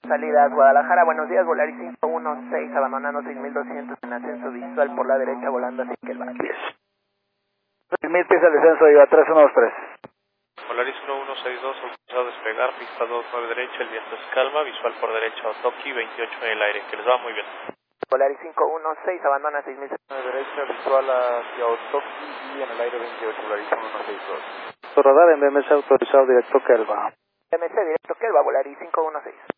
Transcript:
Salida a Guadalajara, buenos días, Volaris 516, abandonando 6200 en ascenso visual por la derecha, volando hacia Kelva. 6000 pies al descenso, iba 3123. Volaris 1162, autorizado a despegar, pista 29 derecha, el viento es calma, visual por derecha, Otoki 28 en el aire, que les va muy bien. Volaris 516, abandona 6000. Derecha, visual hacia Otoki y en el aire 28, Volaris 1162. Su radar en BMS autorizado directo Kelva. MC directo Kelva, Volaris 516.